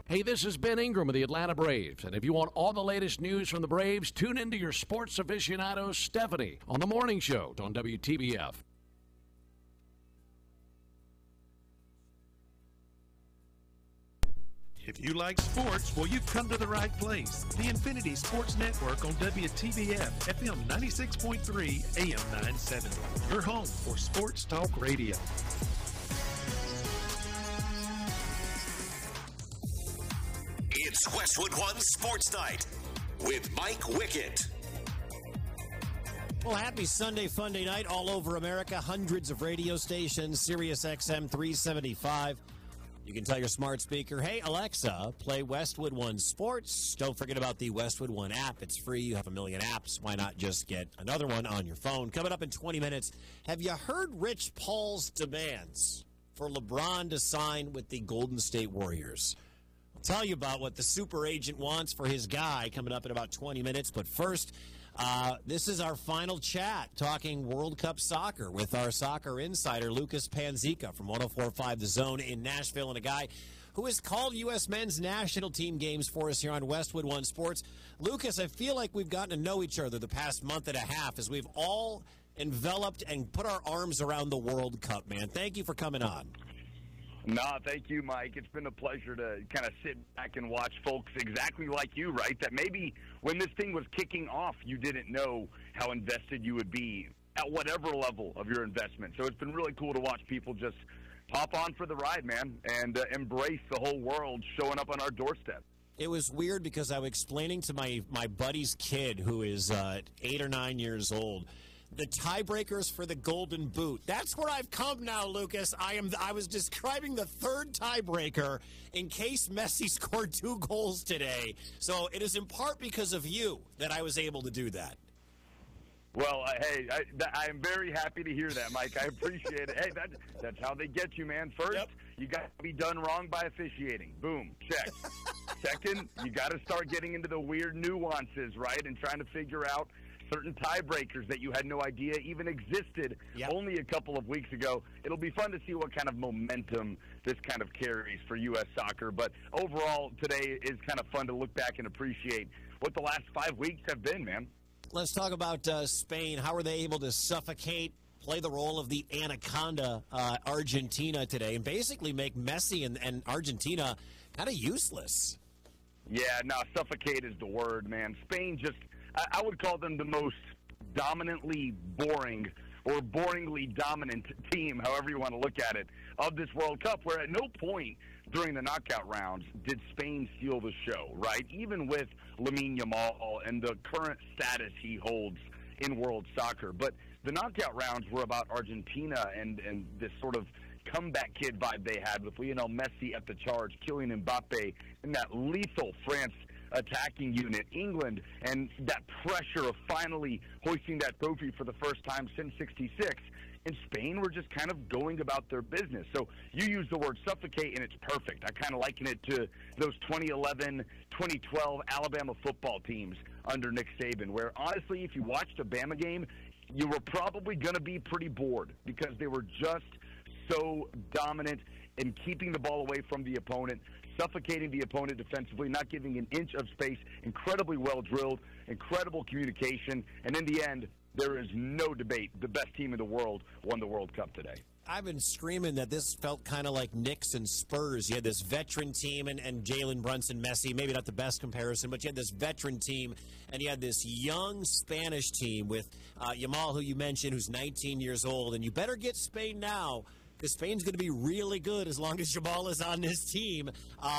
Hey, this is Ben Ingram of the Atlanta Braves, and if you want all the latest news from the Braves, tune into your sports aficionado, Stephanie, on The Morning Show on WTBF. If you like sports, well, you've come to the right place. The Infinity Sports Network on WTBF, FM 96.3, AM 970. Your home for sports talk radio. It's Westwood One Sports Night with Mike Wickett. Well, happy Sunday, Funday night all over America. Hundreds of radio stations, Sirius XM 375. You can tell your smart speaker, hey, Alexa, play Westwood One Sports. Don't forget about the Westwood One app. It's free. You have a million apps. Why not just get another one on your phone? Coming up in 20 minutes, have you heard Rich Paul's demands for LeBron to sign with the Golden State Warriors? I'll tell you about what the super agent wants for his guy coming up in about 20 minutes. But first, this is our final chat talking World Cup soccer with our soccer insider, Lucas Panzica from 104.5 The Zone in Nashville, and a guy who has called U.S. men's national team games for us here on Westwood One Sports. Lucas, I feel like we've gotten to know each other the past month and a half as we've all enveloped and put our arms around the World Cup, man. Thank you for coming on. Nah, thank you, Mike. It's been a pleasure to kind of sit back and watch folks exactly like you, right? That maybe when this thing was kicking off, you didn't know how invested you would be at whatever level of your investment. So it's been really cool to watch people just hop on for the ride, man, and embrace the whole world showing up on our doorstep. It was weird because I was explaining to my buddy's kid who is 8 or 9 years old the tiebreakers for the Golden Boot. That's where I've come now, Lucas. I was describing the third tiebreaker in case Messi scored 2 goals today. So it is in part because of you that I was able to do that. Well, hey, I am very happy to hear that, Mike. I appreciate it. Hey, that's how they get you, man. First, You got to be done wrong by officiating. Boom, check. Second, you got to start getting into the weird nuances, right, and trying to figure out certain tiebreakers that you had no idea even existed only a couple of weeks ago. It'll be fun to see what kind of momentum this kind of carries for U.S. soccer. But overall, today is kind of fun to look back and appreciate what the last 5 weeks have been, man. Let's talk about Spain. How were they able to suffocate, play the role of the anaconda Argentina today, and basically make Messi and Argentina kind of useless? Yeah, no, suffocate is the word, man. Spain just, I would call them the most dominantly boring or boringly dominant team, however you want to look at it, of this World Cup, where at no point during the knockout rounds did Spain steal the show, right? Even with Lamine Yamal and the current status he holds in world soccer. But the knockout rounds were about Argentina and this sort of comeback kid vibe they had with Lionel Messi at the charge, Kylian Mbappe, and that lethal France attacking unit, England, and that pressure of finally hoisting that trophy for the first time since '66. And Spain were just kind of going about their business. So you use the word suffocate, and it's perfect. I kind of liken it to those 2011, 2012 Alabama football teams under Nick Saban, where honestly, if you watched a Bama game, you were probably going to be pretty bored because they were just so dominant in keeping the ball away from the opponent, suffocating the opponent defensively, not giving an inch of space, incredibly well drilled, incredible communication, and in the end, there is no debate. The best team in the world won the World Cup today. I've been screaming that this felt kind of like Knicks and Spurs. You had this veteran team and Jalen Brunson, Messi, maybe not the best comparison, but you had this veteran team and you had this young Spanish team with Yamal, who you mentioned, who's 19 years old, and you better get Spain now, because Spain's going to be really good as long as Yamal is on this team.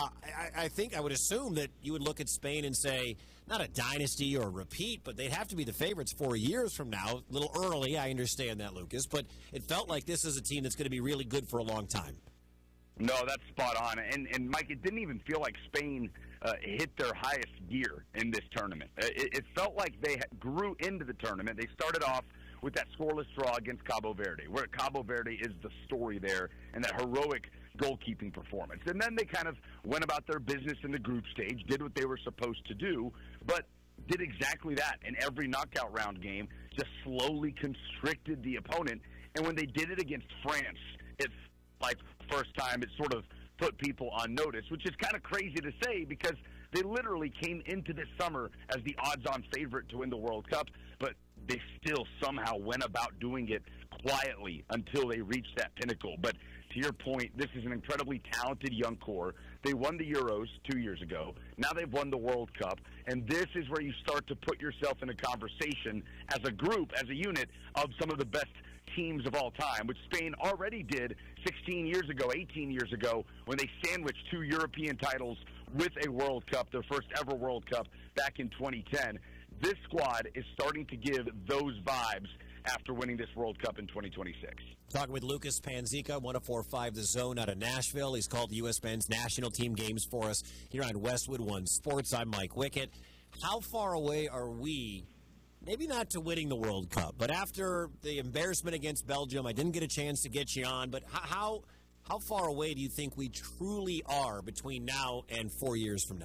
I think I would assume that you would look at Spain and say, not a dynasty or a repeat, but they'd have to be the favorites 4 years from now. A little early, I understand that, Lucas, but it felt like this is a team that's going to be really good for a long time. No, that's spot on. And Mike, it didn't even feel like Spain hit their highest gear in this tournament. It felt like they grew into the tournament. They started off with that scoreless draw against Cabo Verde, where Cabo Verde is the story there, and that heroic goalkeeping performance. And then they kind of went about their business in the group stage, did what they were supposed to do, but did exactly that in every knockout round game, just slowly constricted the opponent. And when they did it against France, it's like the first time it sort of put people on notice, which is kind of crazy to say because they literally came into this summer as the odds-on favorite to win the World Cup, but they still somehow went about doing it quietly until they reached that pinnacle. But to your point, this is an incredibly talented young core. They won the Euros 2 years ago. Now they've won the World Cup. And this is where you start to put yourself in a conversation as a group, as a unit, of some of the best teams of all time, which Spain already did 16 years ago, 18 years ago, when they sandwiched 2 European titles with a World Cup, their first ever World Cup back in 2010. This squad is starting to give those vibes after winning this World Cup in 2026. Talking with Lucas Panzica, 104.5 The Zone out of Nashville. He's called the U.S. men's national team games for us here on Westwood One Sports. I'm Mike Wickett. How far away are we, maybe not to winning the World Cup, but after the embarrassment against Belgium, I didn't get a chance to get you on, but how far away do you think we truly are between now and 4 years from now?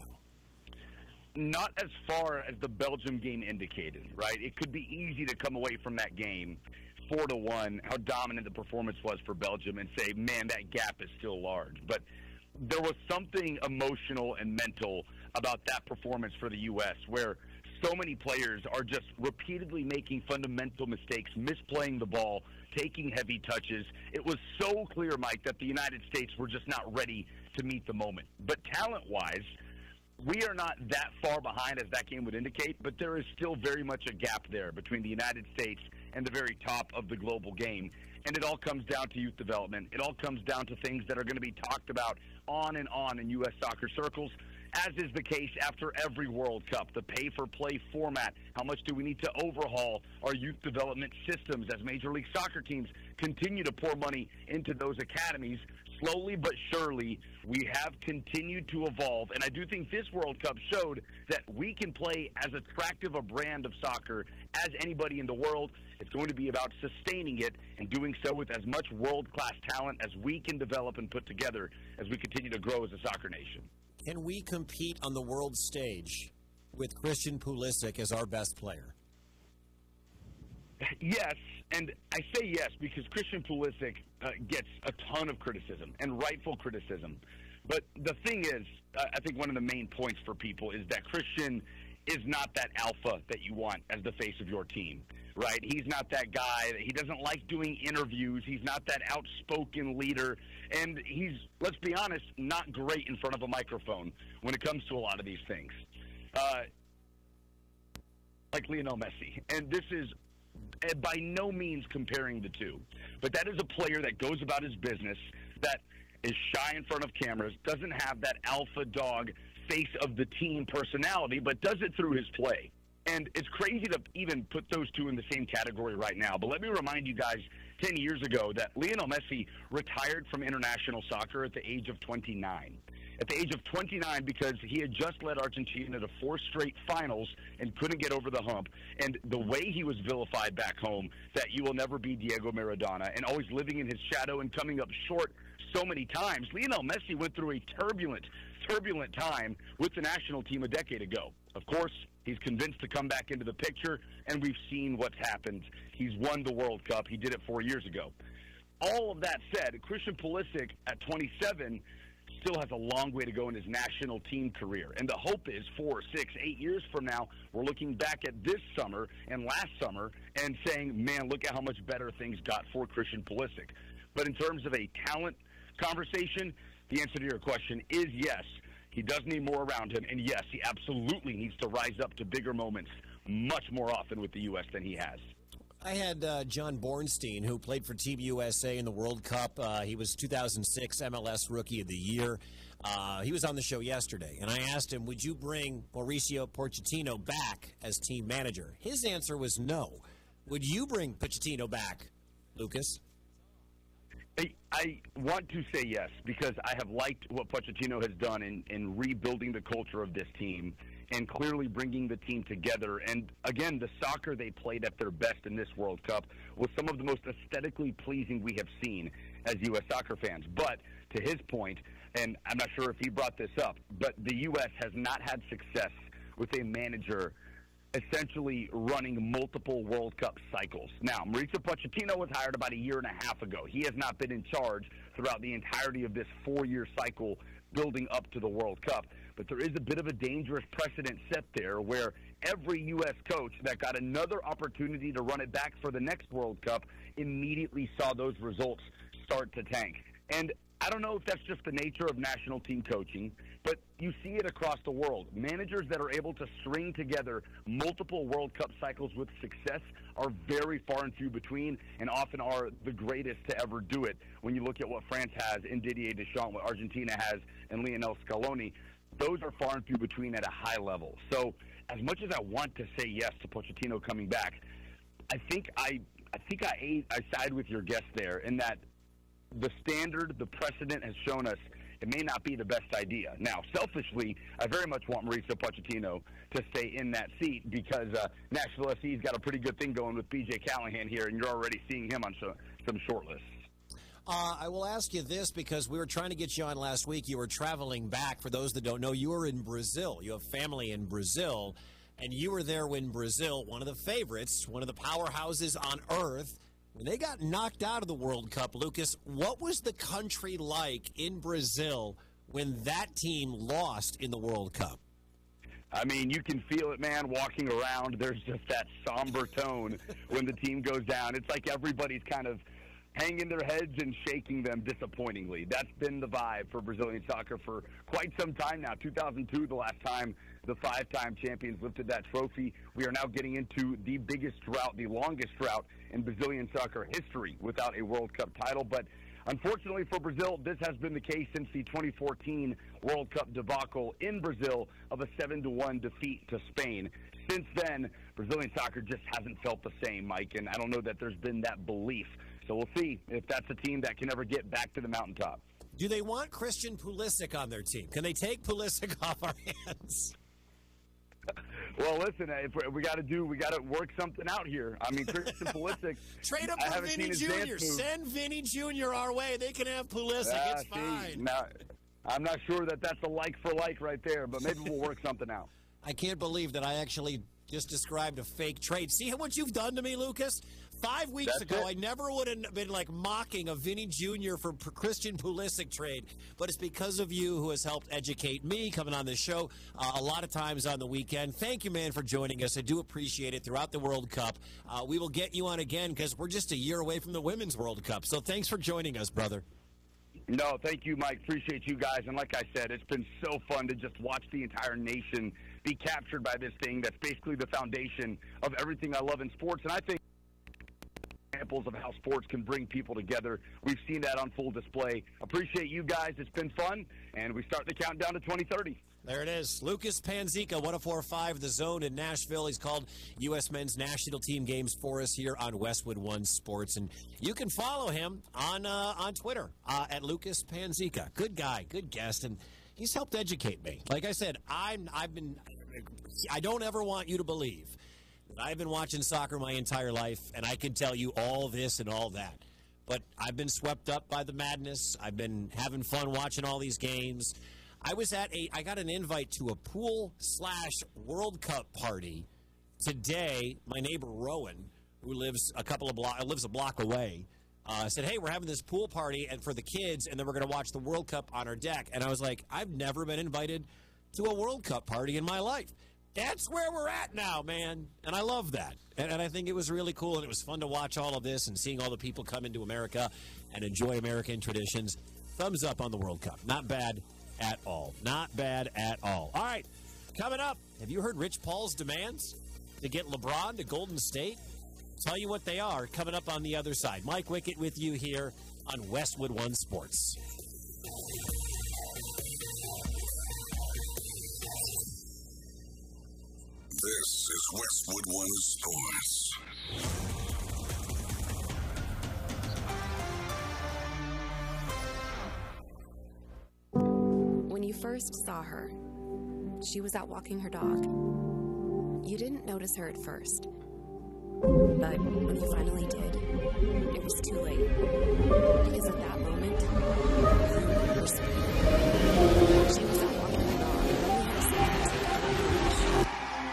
Not as far as the Belgium game indicated, right? It could be easy to come away from that game 4-1, how dominant the performance was for Belgium, and say, man, that gap is still large. But there was something emotional and mental about that performance for the U.S. where so many players are just repeatedly making fundamental mistakes, misplaying the ball, taking heavy touches. It was so clear, Mike, that the United States were just not ready to meet the moment. But talent-wise, we are not that far behind as that game would indicate, but there is still very much a gap there between the United States and the very top of the global game. And it all comes down to youth development. It all comes down to things that are going to be talked about on and on in U.S. soccer circles, as is the case after every World Cup. The pay-for-play format, how much do we need to overhaul our youth development systems as Major League Soccer teams continue to pour money into those academies. Slowly but surely, we have continued to evolve, and I do think this World Cup showed that we can play as attractive a brand of soccer as anybody in the world. It's going to be about sustaining it and doing so with as much world-class talent as we can develop and put together as we continue to grow as a soccer nation. Can we compete on the world stage with Christian Pulisic as our best player? Yes, and I say yes because Christian Pulisic gets a ton of criticism, and rightful criticism. But the thing is, I think one of the main points for people is that Christian is not that alpha that you want as the face of your team, right? He's not that guy. He doesn't like doing interviews. He's not that outspoken leader. And he's, let's be honest, not great in front of a microphone when it comes to a lot of these things. Like Lionel Messi. And this is by no means comparing the two. But that is a player that goes about his business, that is shy in front of cameras, doesn't have that alpha dog face of the team personality, but does it through his play. And it's crazy to even put those two in the same category right now. But let me remind you guys, 10 years ago, that Lionel Messi retired from international soccer at the age of 29. At the age of 29 because he had just led Argentina to 4 straight finals and couldn't get over the hump. And the way he was vilified back home, that you will never be Diego Maradona, and always living in his shadow and coming up short so many times. Lionel Messi went through a turbulent time with the national team a decade ago. Of course, he's convinced to come back into the picture, and we've seen what's happened. He's won the World Cup. He did it 4 years ago. All of that said, Christian Pulisic at 27 still has a long way to go in his national team career. And the hope is 4, 6, 8 years from now, we're looking back at this summer and last summer and saying, man, look at how much better things got for Christian Pulisic. But in terms of a talent conversation, the answer to your question is yes. He does need more around him, and yes, he absolutely needs to rise up to bigger moments much more often with the U.S. than he has. I had John Bornstein, who played for Team USA in the World Cup. He was 2006 MLS Rookie of the Year. He was on the show yesterday, and I asked him, would you bring Mauricio Pochettino back as team manager? His answer was no. Would you bring Pochettino back, Lucas? I want to say yes, because I have liked what Pochettino has done in rebuilding the culture of this team and clearly bringing the team together. And, again, the soccer they played at their best in this World Cup was some of the most aesthetically pleasing we have seen as U.S. soccer fans. But to his point, and I'm not sure if he brought this up, but the U.S. has not had success with a manager essentially running multiple World Cup cycles. Now, Mauricio Pochettino was hired about a year and a half ago. He has not been in charge throughout the entirety of this 4-year cycle building up to the World Cup. But there is a bit of a dangerous precedent set there where every U.S. coach that got another opportunity to run it back for the next World Cup immediately saw those results start to tank. And I don't know if that's just the nature of national team coaching, but you see it across the world. Managers that are able to string together multiple World Cup cycles with success are very far and few between, and often are the greatest to ever do it. When you look at what France has in Didier Deschamps, what Argentina has in Lionel Scaloni, those are far and few between at a high level. So as much as I want to say yes to Pochettino coming back, I think I side with your guest there in that the standard, the precedent has shown us it may not be the best idea. Now, selfishly, I very much want Mauricio Pochettino to stay in that seat because Nashville SC's got a pretty good thing going with B.J. Callahan here, and you're already seeing him on some short lists. I will ask you this because we were trying to get you on last week. You were traveling back. For those that don't know, you were in Brazil. You have family in Brazil, and you were there when Brazil, one of the favorites, one of the powerhouses on earth, when they got knocked out of the World Cup. Lucas, what was the country like in Brazil when that team lost in the World Cup? I mean, you can feel it, man, walking around. There's just that somber tone when the team goes down. It's like everybody's kind of hanging their heads and shaking them disappointingly. That's been the vibe for Brazilian soccer for quite some time now. 2002, the last time the 5-time champions lifted that trophy. We are now getting into the biggest drought, the longest drought in Brazilian soccer history without a World Cup title. But unfortunately for Brazil, this has been the case since the 2014 World Cup debacle in Brazil of a 7-1 defeat to Spain. Since then, Brazilian soccer just hasn't felt the same, Mike, and I don't know that there's been that belief. So we'll see if that's a team that can ever get back to the mountaintop. Do they want Christian Pulisic on their team? Can they take Pulisic off our hands? Well, listen, if we got to work something out here. I mean, Christian Pulisic. Trade up for Vinny Jr. Send Vinny Jr. our way. They can have Pulisic. It's fine. Now, I'm not sure that that's a like for like right there, but maybe we'll work something out. I can't believe that I actually just described a fake trade. See what you've done to me, Lucas? 5 weeks ago, I never would have been like mocking a Vinny Jr. for Christian Pulisic trade, but it's because of you who has helped educate me coming on this show a lot of times on the weekend. Thank you, man, for joining us. I do appreciate it throughout the World Cup. We will get you on again because we're just a year away from the Women's World Cup. So thanks for joining us, brother. No, thank you, Mike. Appreciate you guys. And like I said, it's been so fun to just watch the entire nation be captured by this thing that's basically the foundation of everything I love in sports. And I think examples of how sports can bring people together. We've seen that on full display. Appreciate you guys. It's been fun, and we start the countdown to 2030. There it is. Lucas Panzica, 104.5 The Zone in Nashville. He's called U.S. men's national team games for us here on Westwood One Sports. And you can follow him on Twitter at Lucas Panzica. Good guy, good guest, and he's helped educate me. Like I said, I don't ever want you to believe that I've been watching soccer my entire life, and I can tell you all this and all that. But I've been swept up by the madness. I've been having fun watching all these games. I got an invite to a pool/World Cup party today. My neighbor Rowan, who lives a block away, said, "Hey, we're having this pool party and for the kids, and then we're going to watch the World Cup on our deck." And I was like, "I've never been invited to a World Cup party in my life." That's where we're at now, man. And I love that. And I think it was really cool, and it was fun to watch all of this and seeing all the people come into America and enjoy American traditions. Thumbs up on the World Cup. Not bad at all. Not bad at all. All right, coming up, have you heard Rich Paul's demands to get LeBron to Golden State? Tell you what they are coming up on the other side. Mike Wickett with you here on Westwood One Sports. This is Westwood One Sports. When you first saw her, she was out walking her dog. You didn't notice her at first. But when you finally did, it was too late. Because at that moment, you were speeding. She was out walking her dog and only had a second to get.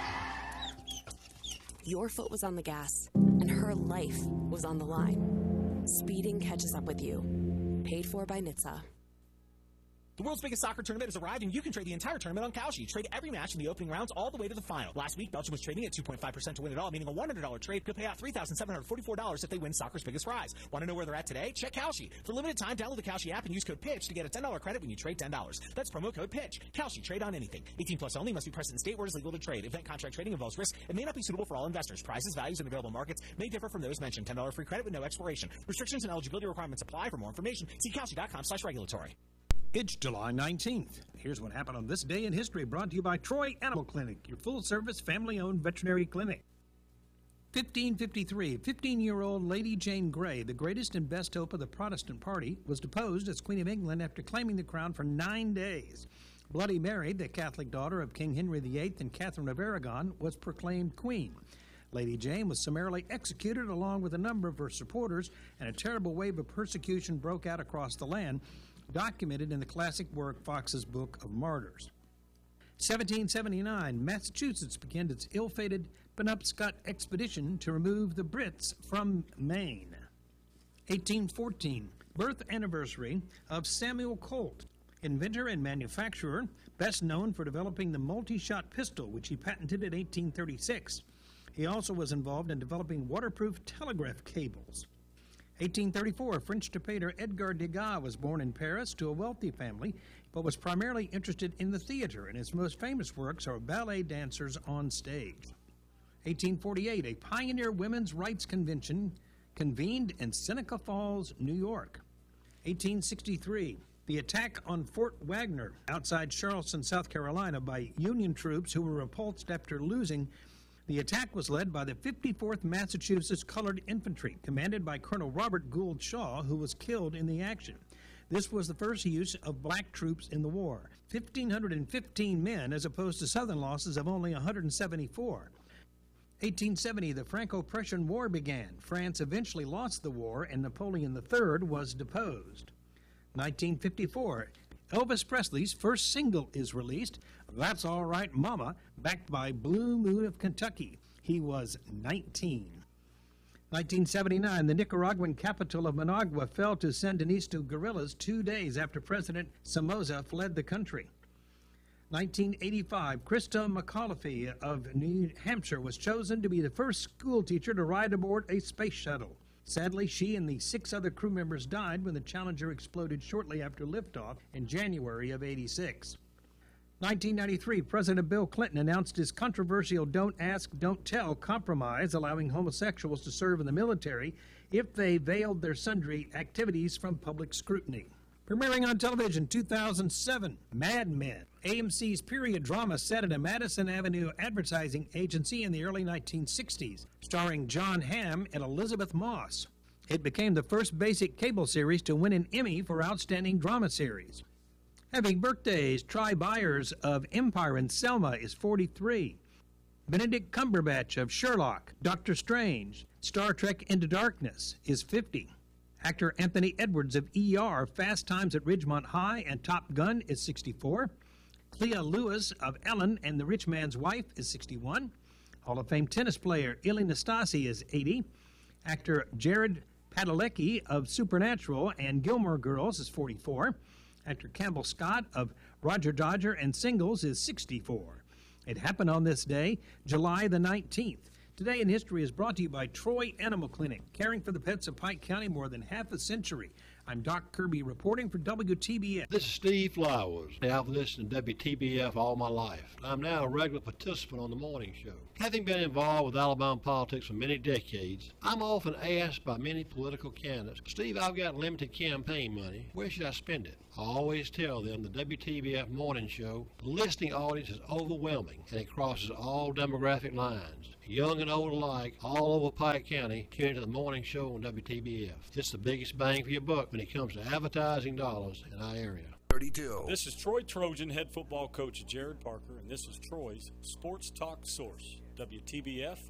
Your foot was on the gas, and her life was on the line. Speeding catches up with you. Paid for by NHTSA. The world's biggest soccer tournament has arrived, and you can trade the entire tournament on Kalshi. Trade every match in the opening rounds all the way to the final. Last week, Belgium was trading at 2.5% to win it all, meaning a $100 trade could pay out $3,744 if they win soccer's biggest prize. Want to know where they're at today? Check Kalshi. For a limited time, download the Kalshi app and use code PITCH to get a $10 credit when you trade $10. That's promo code PITCH. Kalshi, trade on anything. 18 plus only, must be present in state where it is legal to trade. Event contract trading involves risk and may not be suitable for all investors. Prices, values, and available markets may differ from those mentioned. $10 free credit with no expiration. Restrictions and eligibility requirements apply. For more information, see kalshi.com/regulatory. It's July 19th. Here's what happened on this day in history, brought to you by Troy Animal Clinic, your full-service, family-owned veterinary clinic. 1553, 15-year-old Lady Jane Grey, the greatest and best hope of the Protestant party, was deposed as Queen of England after claiming the crown for 9 days. Bloody Mary, the Catholic daughter of King Henry VIII and Catherine of Aragon, was proclaimed queen. Lady Jane was summarily executed along with a number of her supporters, and a terrible wave of persecution broke out across the land, documented in the classic work Fox's Book of Martyrs. 1779, Massachusetts began its ill-fated Penobscot expedition to remove the Brits from Maine. 1814, birth anniversary of Samuel Colt, inventor and manufacturer, best known for developing the multi-shot pistol, which he patented in 1836. He also was involved in developing waterproof telegraph cables. 1834, French debater Edgar Degas was born in Paris to a wealthy family, but was primarily interested in the theater, and his most famous works are ballet dancers on stage. 1848, a pioneer women's rights convention convened in Seneca Falls, New York. 1863, the attack on Fort Wagner outside Charleston, South Carolina, by Union troops who were repulsed after losing. The attack was led by the 54th Massachusetts Colored Infantry, commanded by Colonel Robert Gould Shaw, who was killed in the action. This was the first use of black troops in the war. 1,515 men, as opposed to Southern losses of only 174. 1870, the Franco-Prussian War began. France eventually lost the war, and Napoleon III was deposed. 1954, Elvis Presley's first single is released, That's All Right Mama, backed by Blue Moon of Kentucky. He was 19. 1979, the Nicaraguan capital of Managua fell to Sandinista guerrillas 2 days after President Somoza fled the country. 1985, Krista McAuliffe of New Hampshire was chosen to be the first school teacher to ride aboard a space shuttle. Sadly, she and the 6 other crew members died when the Challenger exploded shortly after liftoff in January of '86. 1993, President Bill Clinton announced his controversial Don't Ask, Don't Tell compromise, allowing homosexuals to serve in the military if they veiled their sundry activities from public scrutiny. Premiering on television 2007, Mad Men, AMC's period drama set at a Madison Avenue advertising agency in the early 1960s, starring John Hamm and Elizabeth Moss. It became the first basic cable series to win an Emmy for Outstanding Drama Series. Having birthdays, Try Byers of Empire and Selma is 43. Benedict Cumberbatch of Sherlock, Doctor Strange, Star Trek Into Darkness is 50. Actor Anthony Edwards of ER, Fast Times at Ridgemont High, and Top Gun is 64. Clea Lewis of Ellen and the Rich Man's Wife is 61. Hall of Fame tennis player Ilie Nastase is 80. Actor Jared Padalecki of Supernatural and Gilmore Girls is 44. Actor Campbell Scott of Roger Dodger and Singles is 64. It happened on this day, July the 19th. Today in History is brought to you by Troy Animal Clinic, caring for the pets of Pike County more than half a century. I'm Doc Kirby reporting for WTBF. This is Steve Flowers. I've listened to WTBF all my life. I'm now a regular participant on the morning show. Having been involved with Alabama politics for many decades, I'm often asked by many political candidates, Steve, I've got limited campaign money. Where should I spend it? I always tell them the WTBF morning show, the listening audience is overwhelming and it crosses all demographic lines. Young and old alike, all over Pike County, tune into the morning show on WTBF. It's the biggest bang for your buck when it comes to advertising dollars in our area. 32. This is Troy Trojan head football coach Jared Parker, and this is Troy's Sports Talk Source, WTBF